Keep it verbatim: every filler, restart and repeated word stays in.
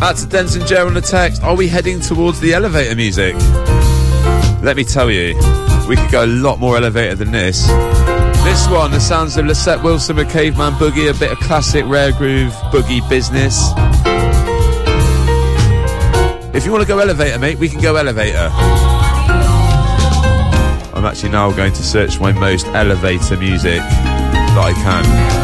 That's Denton Joe on the text. Are we heading towards the elevator music? Let me tell you, we could go a lot more elevator than this. This one, the sounds of Lisette Wilson with Caveman Boogie, a bit of classic rare groove boogie business. If you want to go elevator, mate, we can go elevator. I'm actually now going to search my most elevator music that I can.